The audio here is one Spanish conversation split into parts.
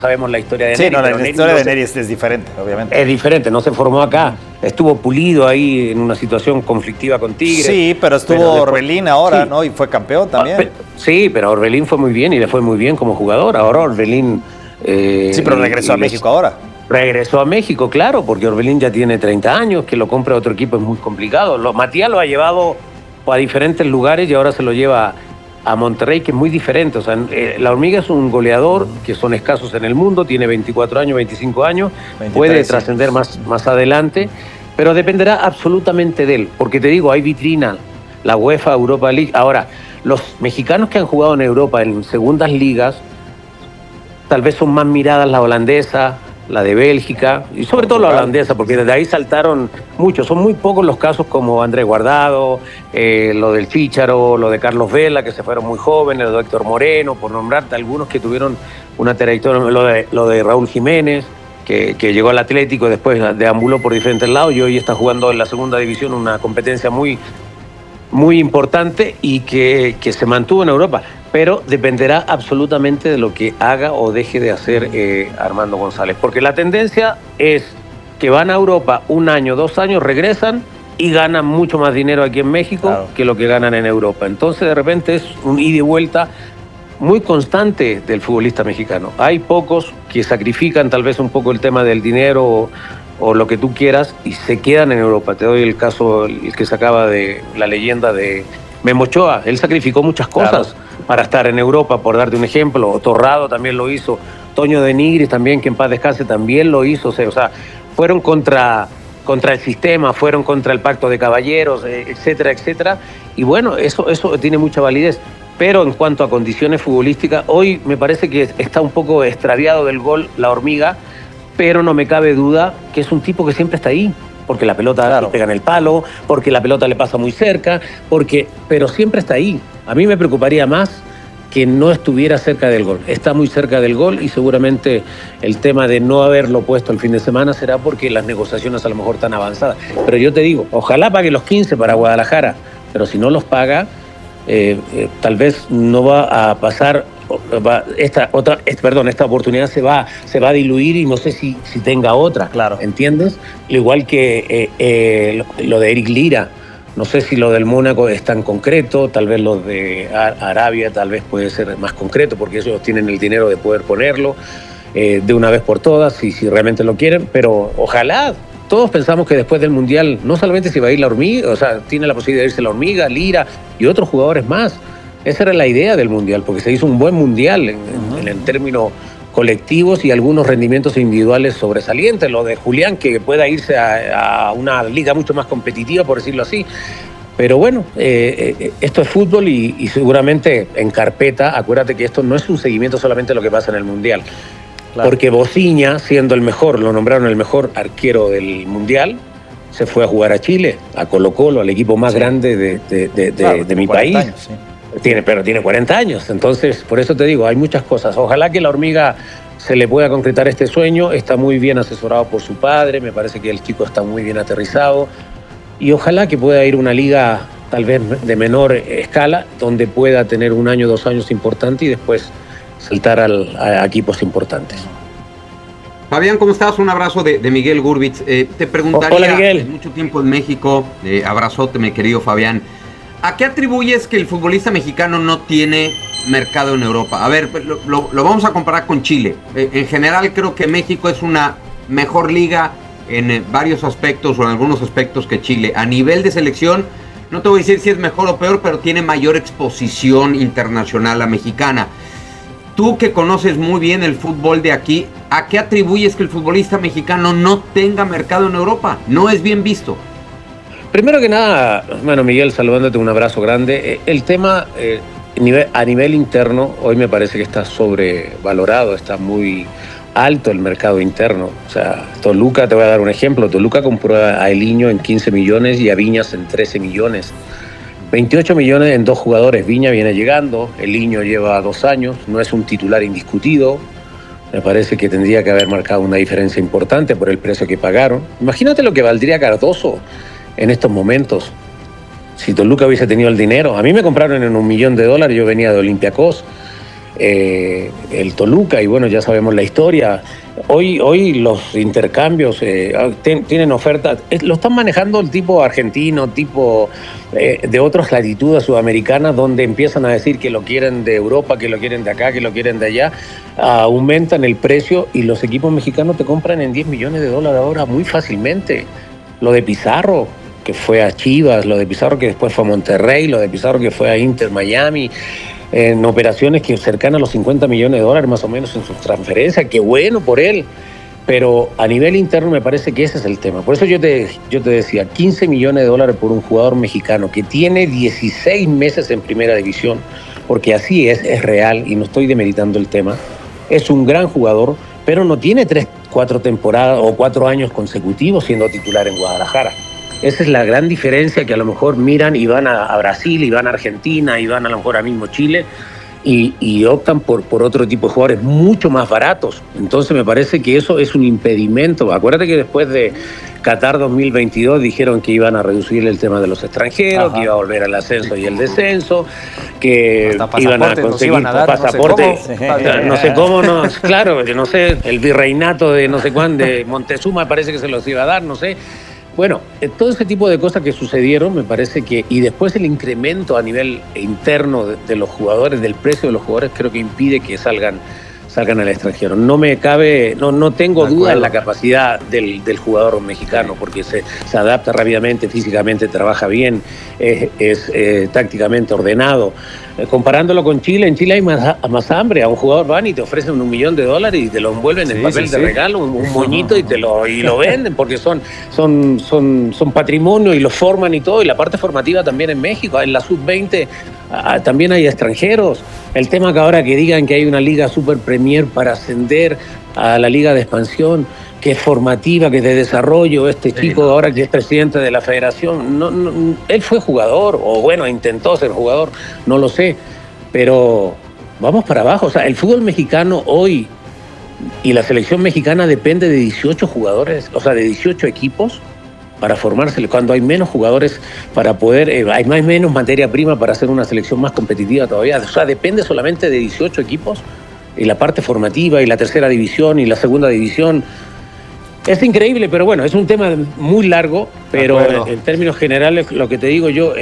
sabemos la historia de Sí, Neri. no, Pero la Neri historia no de se- Neri es diferente, obviamente. Es diferente, no se formó acá. Estuvo Pulido ahí en una situación conflictiva con Tigres. Sí, pero estuvo después- Orbelín ahora, Sí. ¿no? Y fue campeón también. Sí, pero Orbelín fue muy bien y le fue muy bien como jugador. Ahora Orbelín... Sí, pero regresó a México ahora. Regresó a México, claro, porque Orbelín ya tiene 30 años, que lo compre a otro equipo es muy complicado. Matías lo ha llevado a diferentes lugares y ahora se lo lleva a Monterrey, que es muy diferente. O sea, la Hormiga es un goleador que son escasos en el mundo, tiene 24 años, 25 años, 23, puede sí. trascender más adelante, pero dependerá absolutamente de él, porque te digo, hay vitrina, la UEFA Europa League. Ahora, los mexicanos que han jugado en Europa en segundas ligas, tal vez son más miradas la holandesa, la de Bélgica, y sobre todo la holandesa, porque desde ahí saltaron muchos. Son muy pocos los casos como Andrés Guardado, lo del Chícharo, lo de Carlos Vela, que se fueron muy jóvenes, lo de Héctor Moreno, por nombrarte algunos que tuvieron una trayectoria, lo de Raúl Jiménez, que llegó al Atlético y después deambuló por diferentes lados y hoy está jugando en la segunda división una competencia muy importante y que se mantuvo en Europa, pero dependerá absolutamente de lo que haga o deje de hacer Armando González, porque la tendencia es que van a Europa un año, 2 años, regresan y ganan mucho más dinero aquí en México Claro. que lo que ganan en Europa. Entonces de repente es un ida y vuelta muy constante del futbolista mexicano. Hay pocos que sacrifican tal vez un poco el tema del dinero o lo que tú quieras y se quedan en Europa. Te doy el caso, el que se acaba de la leyenda de Memo Ochoa. Él sacrificó muchas cosas para estar en Europa, por darte un ejemplo. Torrado también lo hizo. Toño de Nigris también, que en paz descanse, también lo hizo. O sea, fueron contra el sistema, fueron contra el pacto de caballeros, etcétera, etcétera. Y bueno, eso tiene mucha validez. Pero en cuanto a condiciones futbolísticas, hoy me parece que está un poco extraviado del gol la Hormiga, pero no me cabe duda que es un tipo que siempre está ahí, porque la pelota le pega en el palo, porque la pelota le pasa muy cerca, pero siempre está ahí. A mí me preocuparía más que no estuviera cerca del gol. Está muy cerca del gol y seguramente el tema de no haberlo puesto el fin de semana será porque las negociaciones a lo mejor están avanzadas. Pero yo te digo, ojalá pague los 15 para Guadalajara, pero si no los paga, tal vez no va a pasar. Esta oportunidad se va a diluir y no sé si tenga otra, Claro. ¿entiendes? Igual que lo de Eric Lira, no sé si lo del Mónaco es tan concreto, tal vez lo de Arabia tal vez puede ser más concreto porque ellos tienen el dinero de poder ponerlo de una vez por todas, si realmente lo quieren, pero ojalá. Todos pensamos que después del Mundial no solamente se va a ir la Hormiga, o sea, tiene la posibilidad de irse la Hormiga, Lira y otros jugadores más. Esa era la idea del Mundial, porque se hizo un buen Mundial en términos colectivos y algunos rendimientos individuales sobresalientes. Lo de Julián, que pueda irse a una liga mucho más competitiva, por decirlo así. Pero bueno, esto es fútbol y seguramente en carpeta, acuérdate que esto no es un seguimiento solamente de lo que pasa en el Mundial. Claro. Porque Bociña, siendo el mejor, lo nombraron el mejor arquero del Mundial, se fue a jugar a Chile, a Colo-Colo, al equipo más grande de mi país. Años, sí. Pero tiene 40 años, entonces por eso te digo, hay muchas cosas. Ojalá que la Hormiga se le pueda concretar este sueño, está muy bien asesorado por su padre, me parece que el chico está muy bien aterrizado y ojalá que pueda ir a una liga tal vez de menor escala, donde pueda tener 1 año, 2 años importante y después saltar a equipos importantes. Fabián, ¿cómo estás? Un abrazo de Miguel Gurbitz. Te preguntaría, hola, Miguel. Mucho tiempo en México, abrazote, mi querido Fabián. ¿A qué atribuyes que el futbolista mexicano no tiene mercado en Europa? A ver, lo vamos a comparar con Chile. En general creo que México es una mejor liga en varios aspectos o en algunos aspectos que Chile. A nivel de selección, no te voy a decir si es mejor o peor, pero tiene mayor exposición internacional la mexicana. Tú que conoces muy bien el fútbol de aquí, ¿a qué atribuyes que el futbolista mexicano no tenga mercado en Europa? No es bien visto. Primero que nada, bueno, Miguel, saludándote, un abrazo grande. El tema a nivel interno, hoy me parece que está sobrevalorado, está muy alto el mercado interno. O sea, Toluca, te voy a dar un ejemplo, Toluca compró a Eliño en 15 millones y a Viñas en 13 millones. 28 millones en 2 jugadores. Viña viene llegando, Eliño lleva 2 años, no es un titular indiscutido. Me parece que tendría que haber marcado una diferencia importante por el precio que pagaron. Imagínate lo que valdría Cardoso en estos momentos. Si Toluca hubiese tenido el dinero. A mí me compraron en $1 millón, yo venía de Olympiacos. el Toluca, y bueno, ya sabemos la historia. Hoy los intercambios tienen ofertas, lo están manejando el tipo argentino, tipo de otras latitudes sudamericanas, donde empiezan a decir que lo quieren de Europa, que lo quieren de acá, que lo quieren de allá, aumentan el precio y los equipos mexicanos te compran en $10 millones ahora muy fácilmente. Lo de Pizarro, que fue a Chivas, lo de Pizarro que después fue a Monterrey, lo de Pizarro que fue a Inter Miami, en operaciones que cercanas a los $50 millones más o menos en sus transferencias. Qué bueno por él, pero a nivel interno me parece que ese es el tema. Por eso yo te decía, $15 millones por un jugador mexicano que tiene 16 meses en primera división, porque así es real, y no estoy demeritando el tema. Es un gran jugador, pero no tiene 3-4 temporadas o 4 años consecutivos siendo titular en Guadalajara. Esa es la gran diferencia, que a lo mejor miran y van a Brasil, y van a Argentina, y van a lo mejor a mismo Chile, y optan por otro tipo de jugadores mucho más baratos. Entonces me parece que eso es un impedimento. Acuérdate que después de Qatar 2022 dijeron que iban a reducir el tema de los extranjeros, que iba a volver al ascenso y el descenso, que iban a conseguir pasaporte, no sé cómo, claro, no sé, el virreinato de no sé cuándo, de Montezuma parece que se los iba a dar, no sé. Bueno, todo ese tipo de cosas que sucedieron, me parece que, y después el incremento a nivel interno de los jugadores, del precio de los jugadores, creo que impide que salgan al extranjero. No me cabe, no tengo duda en la capacidad del jugador mexicano, porque se adapta rápidamente, físicamente trabaja bien, es tácticamente ordenado. Comparándolo con Chile, en Chile hay más hambre. A un jugador van y te ofrecen $1 millón y te lo envuelven en papel de regalo, un moñito, y lo venden, porque son patrimonio y lo forman y todo. Y la parte formativa también en México, en la sub-20 también hay extranjeros. El tema que ahora que digan que hay una liga super premier para ascender a la liga de expansión, que es formativa, que es de desarrollo, chico ahora que es presidente de la federación, él fue jugador, o bueno, intentó ser jugador, no lo sé, pero vamos para abajo. O sea, el fútbol mexicano hoy y la selección mexicana depende de 18 jugadores, o sea, de 18 equipos para formarse, cuando hay menos jugadores para poder, hay menos materia prima para hacer una selección más competitiva todavía. O sea, depende solamente de 18 equipos, y la parte formativa, y la tercera división, y la segunda división. Es increíble, pero bueno, es un tema muy largo, pero en términos generales, lo que te digo yo,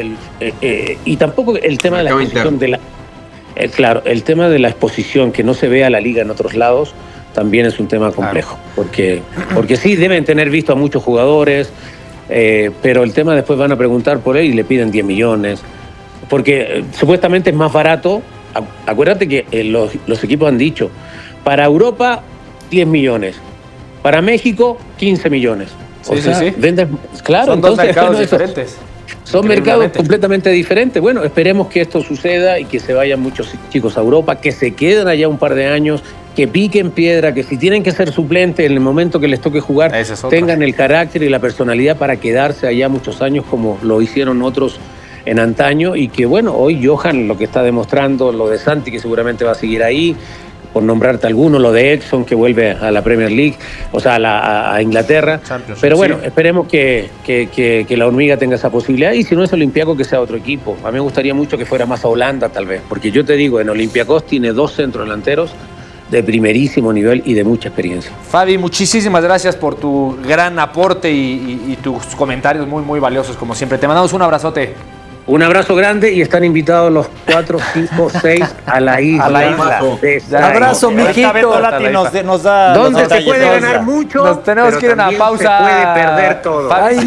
y tampoco el tema de la exposición claro, el tema de la exposición, que no se vea la liga en otros lados, también es un tema complejo, porque sí deben tener visto a muchos jugadores, pero el tema después van a preguntar por él y le piden 10 millones, porque supuestamente es más barato. Acuérdate que los equipos han dicho, para Europa 10 millones, para México 15 millones. Venden, claro, son dos mercados diferentes. Son mercados completamente diferentes. Bueno, esperemos que esto suceda y que se vayan muchos chicos a Europa, que se queden allá un par de años, que piquen piedra, que si tienen que ser suplentes en el momento que les toque jugar, tengan el carácter y la personalidad para quedarse allá muchos años, como lo hicieron otros en antaño. Y que bueno, hoy Johan lo que está demostrando, lo de Santi, que seguramente va a seguir ahí, por nombrarte alguno, lo de Edson, que vuelve a la Premier League, o sea, a Inglaterra. Pero bueno, esperemos que la Hormiga tenga esa posibilidad, y si no es Olympiacos, que sea otro equipo. A mí me gustaría mucho que fuera más a Holanda, tal vez, porque yo te digo, en Olympiacos tiene 2 centrodelanteros de primerísimo nivel y de mucha experiencia. Fabi, muchísimas gracias por tu gran aporte y tus comentarios muy, muy valiosos, como siempre. Te mandamos un abrazote. Un abrazo grande, y están invitados los 4, 5, 6 a la isla. A la isla. Abrazo, mijito. Nos da. Donde se puede ganar mucho. Nos tenemos que ir a una pausa. Se puede perder todo. Ay,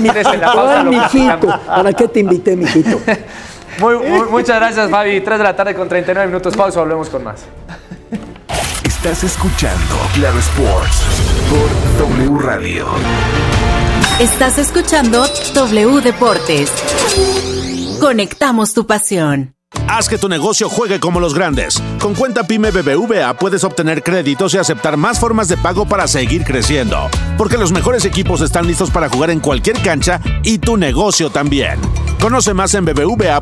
mijito. ¿Para qué te invité, mijito? Muchas gracias, Fabi. 3 de la tarde con 39 minutos. Pausa, volvemos con más. Estás escuchando Claro Sports por W Radio. Estás escuchando W Deportes. Conectamos tu pasión. Haz que tu negocio juegue como los grandes. Con cuenta PYME BBVA puedes obtener créditos y aceptar más formas de pago para seguir creciendo. Porque los mejores equipos están listos para jugar en cualquier cancha, y tu negocio también. Conoce más en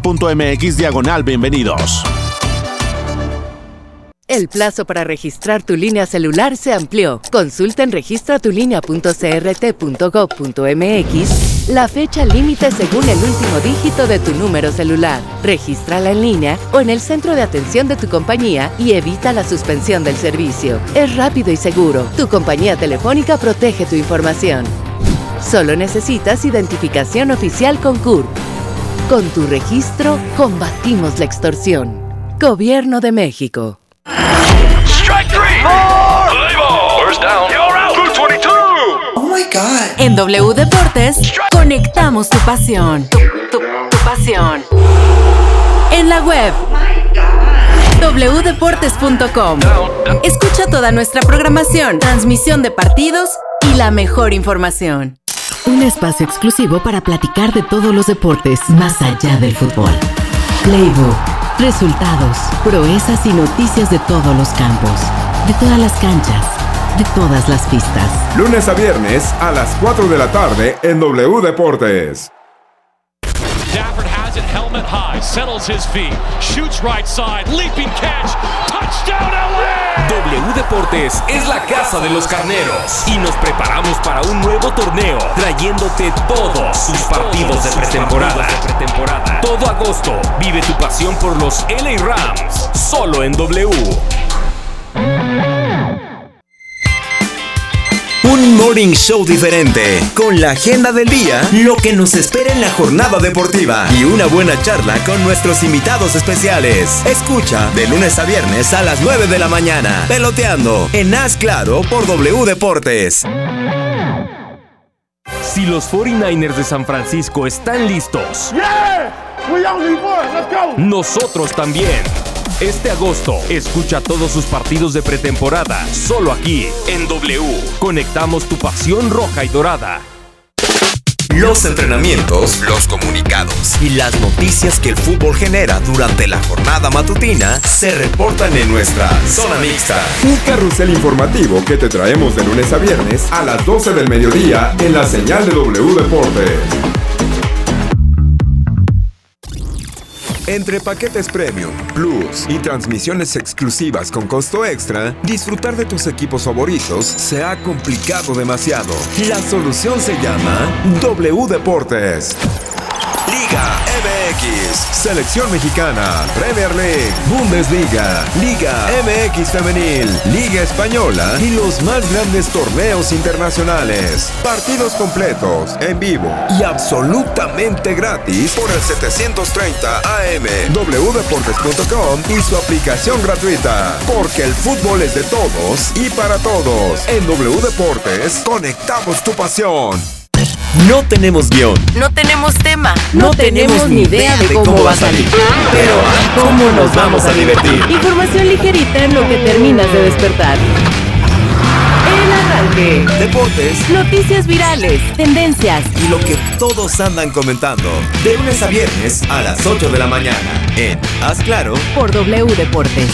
bbva.mx/bienvenidos. El plazo para registrar tu línea celular se amplió. Consulta en registratulinea.crt.gov.mx La fecha límite según el último dígito de tu número celular. Regístrala en línea o en el centro de atención de tu compañía y evita la suspensión del servicio. Es rápido y seguro. Tu compañía telefónica protege tu información. Solo necesitas identificación oficial con CURP. Con tu registro, combatimos la extorsión. Gobierno de México. Strike three. Play ball. First down. You're out. 222. Oh my God. En W Deportes, conectamos tu pasión. Tu pasión. En la web. wdeportes.com. Escucha toda nuestra programación, transmisión de partidos y la mejor información. Un espacio exclusivo para platicar de todos los deportes más allá del fútbol. Playbook, resultados, proezas y noticias de todos los campos, de todas las canchas, de todas las pistas. Lunes a viernes a las 4 de la tarde en W Deportes. Stafford has it, helmet high, settles his feet, shoots right side, leaping catch, touchdown LA! W Deportes es la casa de los carneros y nos preparamos para un nuevo torneo, trayéndote todos sus partidos de pretemporada. Todo agosto, vive tu pasión por los LA Rams, solo en W. Un morning show diferente, con la agenda del día, lo que nos espera en la jornada deportiva y una buena charla con nuestros invitados especiales. Escucha de lunes a viernes a las 9 de la mañana, Peloteando, en Haz Claro por W Deportes. Si los 49ers de San Francisco están listos, nosotros también. Este agosto, escucha todos sus partidos de pretemporada, solo aquí, en W. Conectamos tu pasión roja y dorada. Los entrenamientos, los comunicados y las noticias que el fútbol genera durante la jornada matutina se reportan en nuestra Zona Mixta. Un carrusel informativo que te traemos de lunes a viernes a las 12 del mediodía en la señal de W Deportes. Entre paquetes Premium, Plus y transmisiones exclusivas con costo extra, disfrutar de tus equipos favoritos se ha complicado demasiado. La solución se llama W Deportes. Liga MX, Selección Mexicana, Premier League, Bundesliga, Liga MX Femenil, Liga Española y los más grandes torneos internacionales. Partidos completos, en vivo y absolutamente gratis por el 730 AM, wdeportes.com y su aplicación gratuita. Porque el fútbol es de todos y para todos. En W Deportes, conectamos tu pasión. No tenemos guión. No tenemos tema. No tenemos ni idea de cómo va a salir. Pero ¿cómo nos vamos a divertir? Información ligerita en lo que terminas de despertar. El arranque. Deportes. Noticias virales. Tendencias. Y lo que todos andan comentando. De lunes a viernes a las 8 de la mañana. En Haz Claro por W Deportes.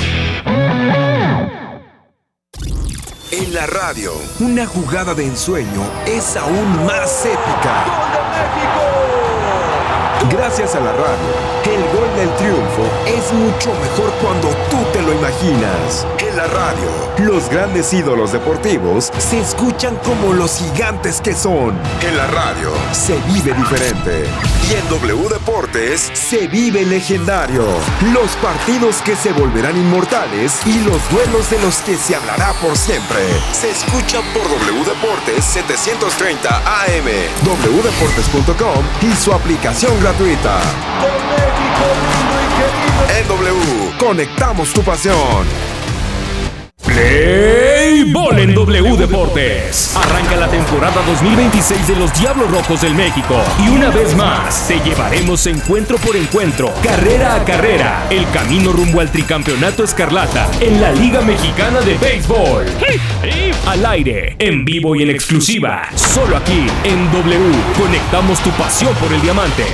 En la radio, una jugada de ensueño es aún más épica. ¡Gol de México! Gracias a la radio, el gol del triunfo es mucho mejor cuando tú te lo imaginas. En la radio, los grandes ídolos deportivos se escuchan como los gigantes que son. En la radio, se vive diferente. Y en W Deportes, se vive legendario. Los partidos que se volverán inmortales y los duelos de los que se hablará por siempre. Se escuchan por W Deportes 730 AM, wdeportes.com y su aplicación gratuita. En W, conectamos tu pasión. Play Ball en W Deportes. Arranca la temporada 2026 de los Diablos Rojos del México. Y una vez más, te llevaremos encuentro por encuentro, carrera a carrera, el camino rumbo al tricampeonato escarlata en la Liga Mexicana de Béisbol. Al aire, en vivo y en exclusiva, solo aquí en W. Conectamos tu pasión por el diamante.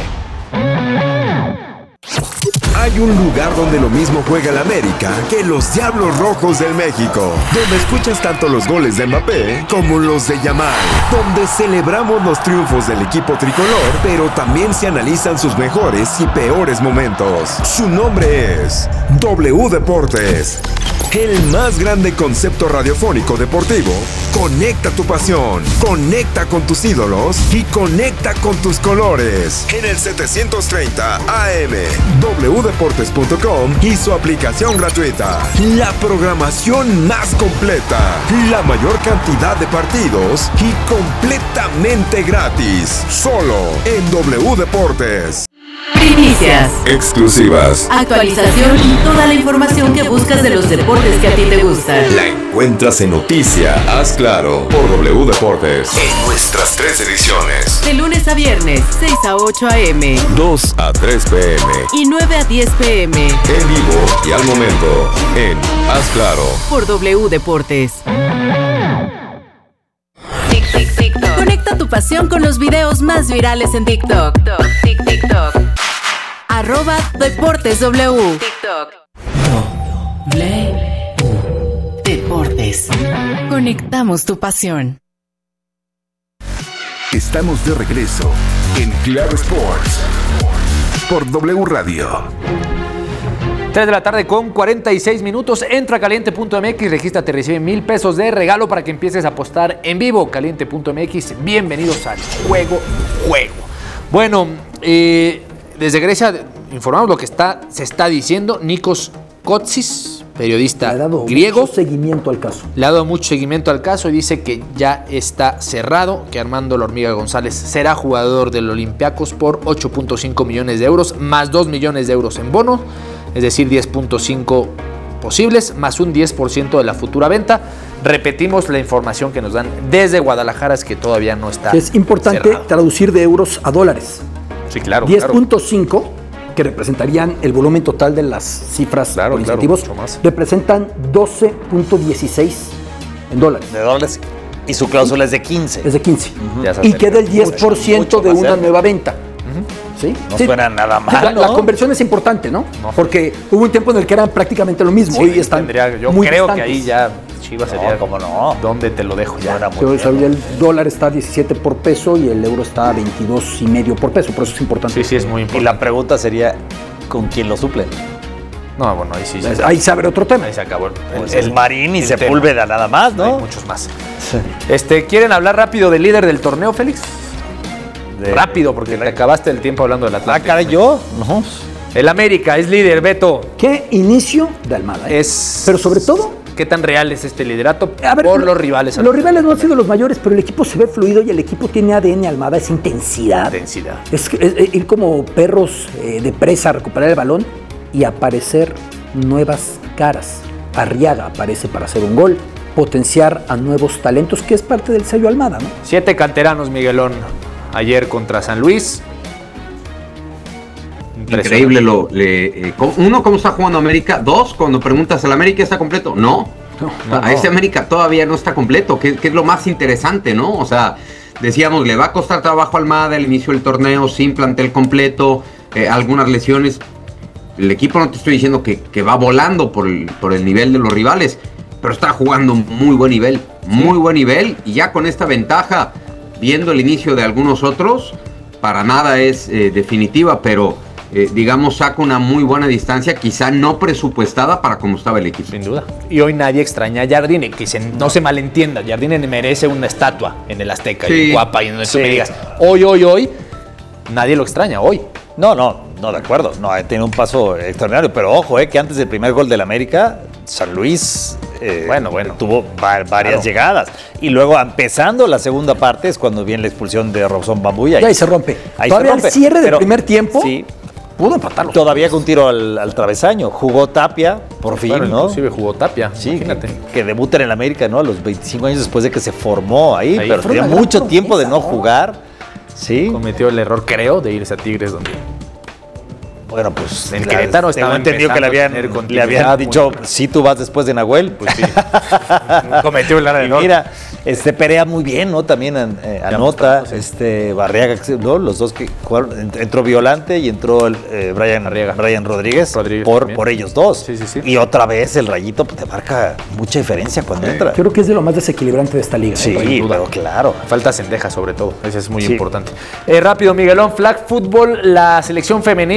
Hay un lugar donde lo mismo juega el América que los Diablos Rojos del México, donde escuchas tanto los goles de Mbappé como los de Yamal, donde celebramos los triunfos del equipo tricolor, pero también se analizan sus mejores y peores momentos. Su nombre es W Deportes. el más grande concepto radiofónico deportivo. Conecta tu pasión, conecta con tus ídolos y conecta con tus colores. En el 730 AM, wdeportes.com y su aplicación gratuita. La programación más completa, la mayor cantidad de partidos y completamente gratis. Solo en W Deportes. Primicias, exclusivas, actualización y toda la información que buscas de los deportes que a ti te gustan. La encuentras en Noticia, Haz Claro, por W Deportes. En nuestras 3 ediciones. De lunes a viernes, 6 a 8 a.m. 2 a 3 p.m. y 9 a 10 p.m. En vivo y al momento, en Haz Claro. Por W Deportes. Conecta tu pasión con los videos más virales en TikTok. TikTok. @DeportesW. TikTok. W Deportes. Conectamos tu pasión. Estamos de regreso en Claro Sports por W Radio. 3 de la tarde con 46 minutos. Entra a caliente.mx, regístrate, recibe $1,000 de regalo para que empieces a apostar en vivo. Caliente.mx, bienvenidos al juego. Bueno, desde Grecia informamos lo que se está diciendo. Nikos Kotsis, periodista griego, mucho seguimiento al caso. le ha dado mucho seguimiento al caso y dice que ya está cerrado, que Armando La Hormiga González será jugador del Olympiacos por 8.5 millones de euros, más 2 millones de euros en bono, es decir, 10.5 posibles, más un 10% de la futura venta. Repetimos la información que nos dan desde Guadalajara, es que todavía no está Es importante cerrado. traducir de euros a dólares. Sí, claro. 10.5, que representarían el volumen total de las cifras por incentivos, mucho más. representan 12.16 en dólares. De dólares. Y su cláusula es de 15. Es de 15. Ya se Y acerca. queda el 10% Mucho de más una cerca. nueva venta. ¿Sí? No Sí. suena nada mal, La ¿no? conversión es importante, ¿no? Porque hubo un tiempo en el que eran prácticamente lo mismo. Sí, Hoy están yo muy creo distantes. que ahí ya Chivas sería. ¿Cómo no? ¿Dónde te lo dejo ya? Hoy el dólar está a 17 por peso y el euro está a 22.5 por peso. Por eso es importante. Sí, es muy Y importante. la pregunta sería, ¿con quién lo suplen? No, bueno, ahí sí. Ahí se abre otro tema. Ahí se acabó. El Marín y el Sepúlveda nada más, ¿no? Hay muchos más. ¿Quieren hablar rápido del líder del torneo, Félix? Rápido, porque te acabaste el tiempo hablando del Atlante. Caray, ¿yo? No. El América es líder, Beto. ¿Qué inicio de Almada? Pero sobre todo, ¿qué tan real es este liderato a ver, por los rivales? Los rivales no han sido los mayores, pero el equipo se ve fluido y el equipo tiene ADN Almada, es intensidad. Es ir como perros de presa a recuperar el balón y aparecer nuevas caras. Arriaga aparece para hacer un gol, potenciar a nuevos talentos, que es parte del sello Almada, ¿no? 7 canteranos, Miguelón, ayer contra San Luis. Increíble uno, cómo está jugando América. 2, cuando preguntas, ¿el América está completo? No. A ese América todavía no está completo, que es lo más interesante, ¿no? O sea, decíamos, le va a costar trabajo a Almada el inicio del torneo, sin plantel completo, algunas lesiones. El equipo, no te estoy diciendo que va volando por el nivel de los rivales, pero está jugando muy buen nivel, y ya con esta ventaja, viendo el inicio de algunos otros, para nada es definitiva, pero digamos, saca una muy buena distancia, quizá no presupuestada para cómo estaba el equipo. Sin duda. Y hoy nadie extraña a Jardine, que no se malentienda, Jardine merece una estatua en el Azteca, y guapa, y donde tú me digas, hoy, nadie lo extraña, hoy. No, de acuerdo. No, tiene un paso extraordinario, pero ojo, que antes del primer gol del América, San Luis tuvo varias llegadas. Y luego, empezando la segunda parte, es cuando viene la expulsión de Robson Bambú. Y ahí se rompe. Todavía el cierre del primer tiempo, sí, pudo empatarlo. Todavía con un tiro al travesaño. Jugó Tapia, por fin, ¿no? Inclusive jugó Tapia, sí, imagínate. Que debuta en el América, ¿no? A los 25 años después de que se formó ahí. Pero Fue tenía una mucho gran tiempo de promesa, no jugar. Sí. Cometió el error, creo, de irse a Tigres, donde... Bueno, pues en Querétaro estaba entendido que le habían dicho, si tú vas después de Nahuel. Pues sí. Cometió el error. Mira, Perea muy bien, ¿no? También anota, Barriaga, ¿no? Los dos que jugaron, entró Violante y entró Brian Rodríguez por ellos dos. Sí. Y otra vez el Rayito te marca mucha diferencia cuando entra. Creo que es de lo más desequilibrante de esta liga. Sí, pero claro. Falta Cendejas sobre todo, eso es muy importante. Rápido, Miguelón, flag football, la selección femenil consigue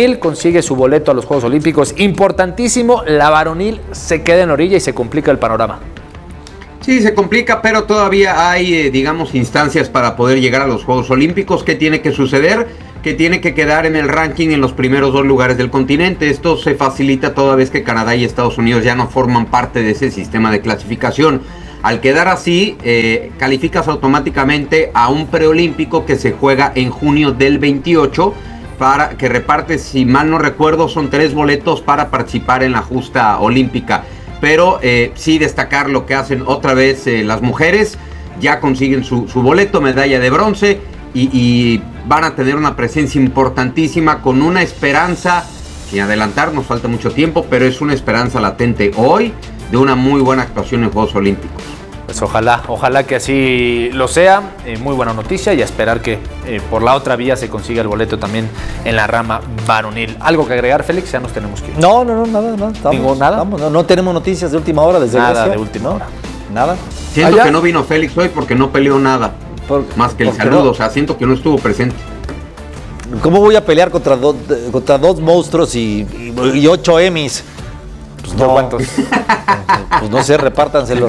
consigue su boleto a los Juegos Olímpicos. Importantísimo, la varonil se queda en orilla y se complica el panorama. Sí, se complica, pero todavía hay, digamos, instancias para poder llegar a los Juegos Olímpicos. ¿Qué tiene que suceder? Que tiene que quedar en el ranking en los primeros 2 lugares del continente. Esto se facilita toda vez que Canadá y Estados Unidos ya no forman parte de ese sistema de clasificación. Al quedar así, calificas automáticamente a un preolímpico que se juega en junio del 28, para que reparte, si mal no recuerdo, son 3 boletos para participar en la justa olímpica. Pero sí destacar lo que hacen otra vez las mujeres. Ya consiguen su boleto, medalla de bronce, y van a tener una presencia importantísima con una esperanza, sin adelantar, nos falta mucho tiempo, pero es una esperanza latente hoy de una muy buena actuación en Juegos Olímpicos. Pues ojalá que así lo sea. Muy buena noticia, y a esperar que por la otra vía se consiga el boleto también en la rama varonil. ¿Algo que agregar, Félix? Ya nos tenemos que ir. No, nada. ¿Nada? No tenemos noticias de última hora desde Nada Grecia. de última hora. Nada. Siento que no vino Félix hoy porque no peleó nada. Más que el saludo, o sea, siento que no estuvo presente. ¿Cómo voy a pelear contra 2 monstruos y 8 Emmys? Pues no. ¿Cuántos? Pues no sé, repártanselo.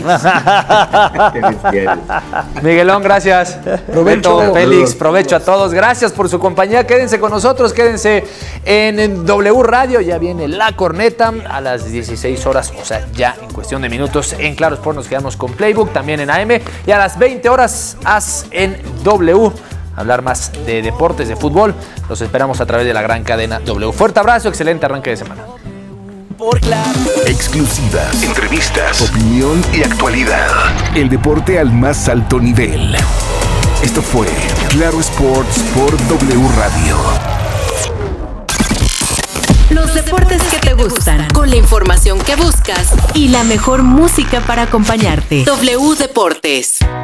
Miguelón, gracias. Provecho. Félix, provecho a todos. Gracias por su compañía. Quédense con nosotros, quédense en W Radio. Ya viene La Corneta a las 16 horas, o sea, ya en cuestión de minutos. En Claro Sport nos quedamos con Playbook, también en AM. Y a las 20 horas, As en W. Hablar más de deportes, de fútbol. Los esperamos a través de la gran cadena W. Fuerte abrazo, excelente arranque de semana. Exclusivas, entrevistas, opinión y actualidad. El deporte al más alto nivel. Esto fue Claro Sports por W Radio. Los deportes que te gustan, con la información que buscas y la mejor música para acompañarte. W Deportes.